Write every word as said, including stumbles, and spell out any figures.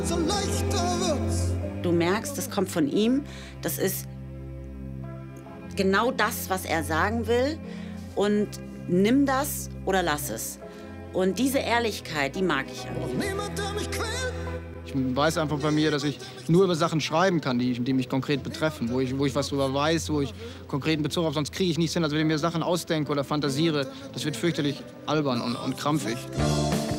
So leichter wird's. Du merkst, das kommt von ihm. Das ist genau das, was er sagen will. Und nimm das oder lass es. Und diese Ehrlichkeit, die mag ich ja. Niemand, der mich quält. Ich weiß einfach bei mir, dass ich nur über Sachen schreiben kann, die, die mich konkret betreffen, wo ich, wo ich was drüber weiß, wo ich konkreten Bezug habe. Sonst kriege ich nichts hin, als wenn ich mir Sachen ausdenke oder fantasiere. Das wird fürchterlich albern und, und krampfig.